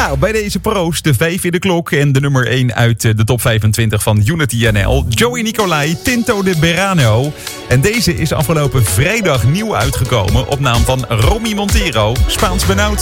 Nou, bij deze proost de 5 in de klok en de nummer 1 uit de top 25 van Unity NL. Joey Nicolai, Tinto de Verano. En deze is afgelopen vrijdag nieuw uitgekomen op naam van Romy Montero. Spaans benauwd.